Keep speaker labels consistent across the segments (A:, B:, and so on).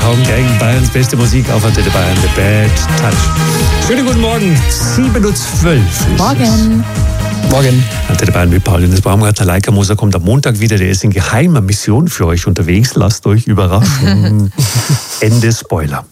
A: Home Gang, Bayerns beste Musik auf Antenne Bayern, The Bad Touch. Schönen guten Morgen, 7:12 Uhr.
B: Morgen.
A: Morgen. Antenne Bayern mit Paul Lindes Baumgart. Der Leica Moser kommt am Montag wieder. Der ist in geheimer Mission für euch unterwegs. Lasst euch überraschen. Ende Spoiler.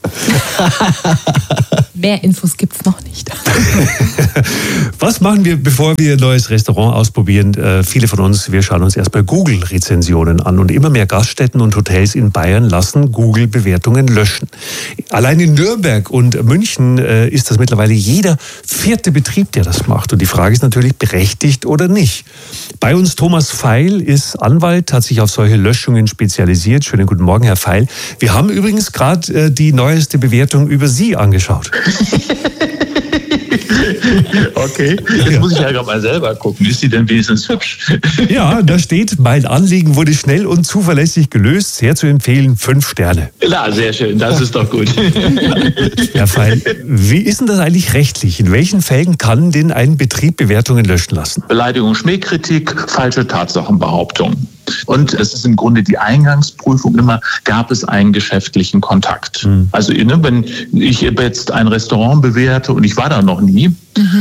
B: Mehr Infos gibt's noch nicht.
A: Was machen wir, bevor wir ein neues Restaurant ausprobieren? Viele von uns, wir schauen uns erstmal Google-Rezensionen an. Und immer mehr Gaststätten und Hotels in Bayern lassen Google-Bewertungen löschen. Allein in Nürnberg und München ist das mittlerweile jeder 4. Betrieb, der das macht. Und die Frage ist natürlich, berechtigt oder nicht. Bei uns Thomas Feil ist Anwalt, hat sich auf solche Löschungen spezialisiert. Schönen guten Morgen, Herr Feil. Wir haben übrigens gerade die neueste Bewertung über Sie angeschaut.
C: Okay, jetzt muss ich ja gerade mal selber gucken. Ist sie denn wenigstens hübsch?
A: Ja, da steht, mein Anliegen wurde schnell und zuverlässig gelöst. Sehr zu empfehlen, 5 Sterne.
C: Na, sehr schön, das ist doch gut.
A: Herr Feil, wie ist denn das eigentlich rechtlich? In welchen Fällen kann denn ein Betrieb Bewertungen löschen lassen?
C: Beleidigung, Schmähkritik, falsche Tatsachenbehauptungen. Und es ist im Grunde die Eingangsprüfung immer, gab es einen geschäftlichen Kontakt? Also wenn ich jetzt ein Restaurant bewerte und ich war da noch nie,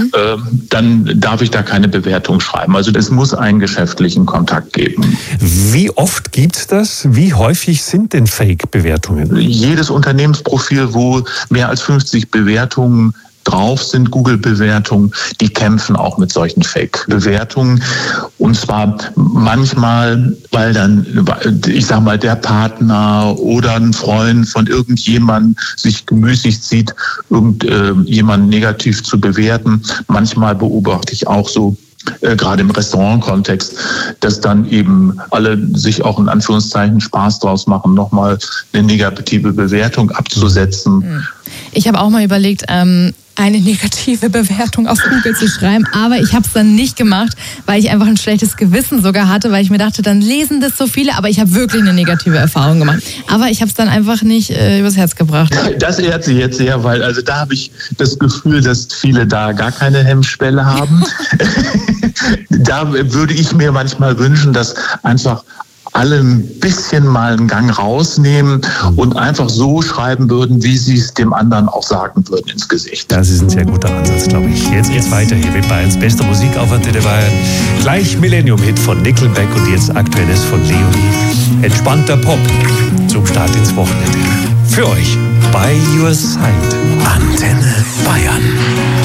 C: dann darf ich da keine Bewertung schreiben. Also es muss einen geschäftlichen Kontakt geben.
A: Wie oft gibt's das? Wie häufig sind denn Fake-Bewertungen?
C: Jedes Unternehmensprofil, wo mehr als 50 Bewertungen drauf sind, Google-Bewertungen, die kämpfen auch mit solchen Fake-Bewertungen. Und zwar manchmal, weil dann, ich sag mal, der Partner oder ein Freund von irgendjemandem sich gemüßigt sieht, irgendjemanden negativ zu bewerten. Manchmal beobachte ich auch so, gerade im Restaurant-Kontext, dass dann eben alle sich auch in Anführungszeichen Spaß draus machen, nochmal eine negative Bewertung abzusetzen.
B: Ich habe auch mal überlegt, eine negative Bewertung auf Google zu schreiben, aber ich habe es dann nicht gemacht, weil ich einfach ein schlechtes Gewissen sogar hatte, weil ich mir dachte, dann lesen das so viele, aber ich habe wirklich eine negative Erfahrung gemacht. Aber ich habe es dann einfach nicht übers Herz gebracht.
C: Das ehrt Sie jetzt sehr, weil also da habe ich das Gefühl, dass viele da gar keine Hemmschwelle haben. Da würde ich mir manchmal wünschen, dass einfach alle ein bisschen mal einen Gang rausnehmen und einfach so schreiben würden, wie sie es dem anderen auch sagen würden ins Gesicht.
A: Das ist ein sehr guter Ansatz, glaube ich. Jetzt geht's weiter hier mit Bayerns bester Musik auf Antenne Bayern. Gleich Millennium-Hit von Nickelback und jetzt aktuelles von Leonie. Entspannter Pop zum Start ins Wochenende. Für euch, By Your Side.
D: Antenne Bayern.